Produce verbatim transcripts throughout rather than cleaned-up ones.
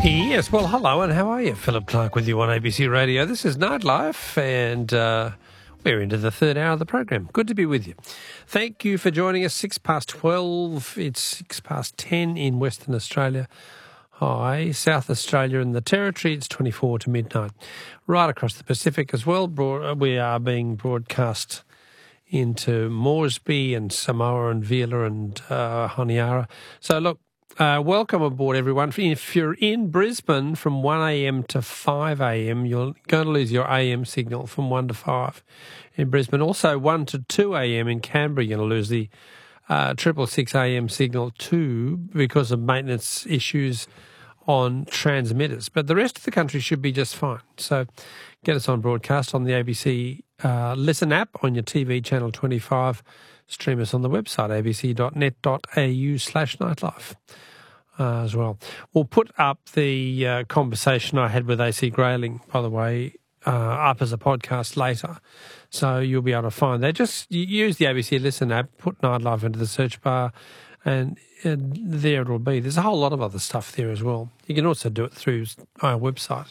Yes, well, hello, and how are you? Philip Clark with you on A B C Radio. This is Nightlife, and uh, we're into the third hour of the program. Good to be with you. Thank you for joining us. Six past twelve. It's six past ten in Western Australia. Hi, South Australia and the Territory. It's twenty-four to midnight. Right across the Pacific as well. Broad, we are being broadcast into Moresby and Samoa and Vila and uh, Honiara. So look. Uh, welcome aboard, everyone. If you're in Brisbane from one a.m. to five a.m., you're going to lose your A M signal from one to five in Brisbane. Also, one to two a.m. in Canberra, you're going to lose the uh, triple six A M signal too because of maintenance issues on transmitters. But the rest of the country should be just fine. So get us on broadcast on the A B C uh, Listen app on your T V channel twenty-five. Stream us on the website, abc.net.au slash nightlife uh, as well. We'll put up the uh, conversation I had with A C Grayling, by the way, uh, up as a podcast later. So you'll be able to find that. Just use the A B C Listen app, put Nightlife into the search bar, and, and there it will be. There's a whole lot of other stuff there as well. You can also do it through our website,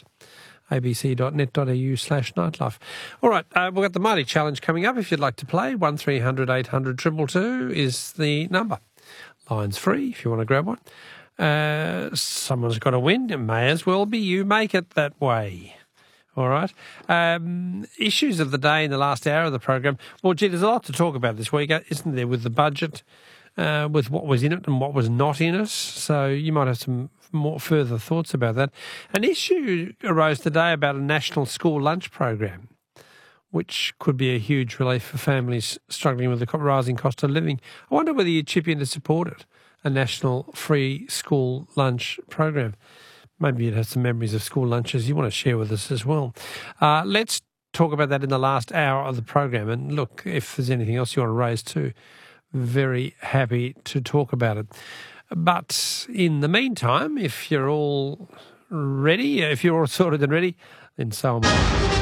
abc.net.au slash nightlife. All right, uh, we've got the Mighty Challenge coming up. If you'd like to play, one three hundred eight hundred two two two is the number. Line's free if you want to grab one. Uh, someone's got to win. It may as well be you. Make it that way. All right. Um, issues of the day in the last hour of the program. Well, gee, there's a lot to talk about this week, isn't there, with the budget, uh, with what was in it and what was not in it. So you might have some more further thoughts about that. An issue arose today about a national school lunch program, which could be a huge relief for families struggling with the rising cost of living. I wonder whether you'd chip in to support it, a national free school lunch program. Maybe you'd have some memories of school lunches you want to share with us as well. Uh, let's talk about that in the last hour of the program. And look, if there's anything else you want to raise too, very happy to talk about it. But in the meantime, if you're all ready, if you're all sorted and ready, then so am I.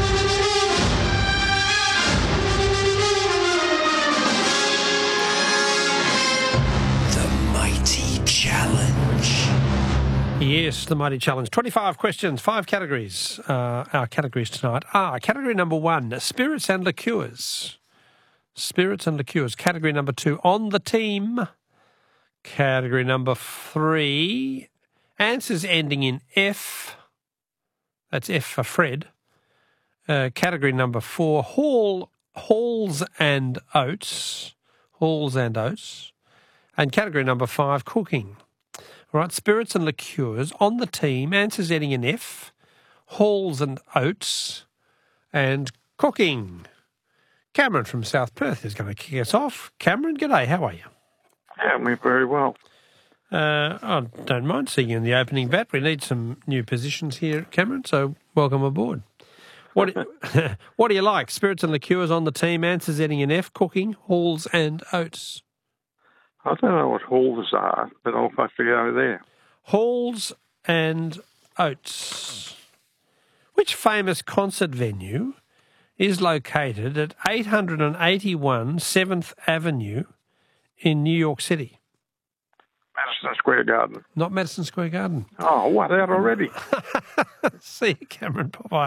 Yes, the Mighty Challenge. twenty-five questions, five categories. Uh, our categories tonight are category number one, spirits and liqueurs. Spirits and liqueurs. Category number two, on the team. Category number three, answers ending in F. That's F for Fred. Uh, category number four, hall, halls and oats. Halls and oats. And category number five, cooking. All right, spirits and liqueurs, on the team, answers ending in F, halls and oats, and cooking. Cameron from South Perth is going to kick us off. Cameron, g'day, how are you? Yeah, we're very well. Uh, I don't mind seeing you in the opening bat. We need some new positions here, Cameron, so welcome aboard. What what do you like? Spirits and liqueurs on the team, answers ending in F, cooking, halls and oats. I don't know what halls are, but I'll have to go there. Halls and oats. Which famous concert venue is located at eight eighty-one seventh Avenue in New York City? Madison Square Garden. Not Madison Square Garden. Oh, what, out already? See you, Cameron. Bye-bye.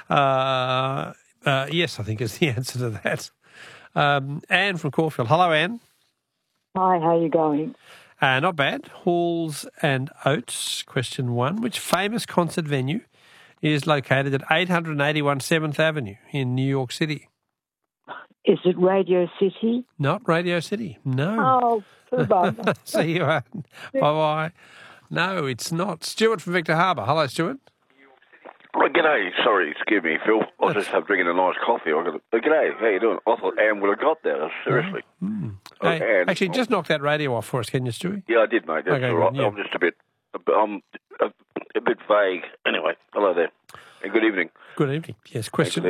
Uh, uh, yes, I think is the answer to that. Um, Anne from Caulfield. Hello, Anne. Hi, how are you going? Uh, not bad. Halls and Oats, question one. Which famous concert venue is located at eight eighty-one seventh Avenue in New York City? Is it Radio City? Not Radio City, no. Oh, too bad. See you, Anne. Bye-bye. No, it's not. Stuart from Victor Harbour. Hello, Stuart. Oh, g'day. Sorry, excuse me, Phil. I was just drinking a nice coffee. I got a, oh, g'day. How you doing? I thought Anne would have got that. Seriously. Oh, mm. oh, hey, Anne, actually, just knock that radio off for us, can you, Stewie? Yeah, I did, mate. That's okay, all right. Yeah. I'm just a bit, I'm a, a bit vague. Anyway, hello there, and good evening. Good evening. Yes, question.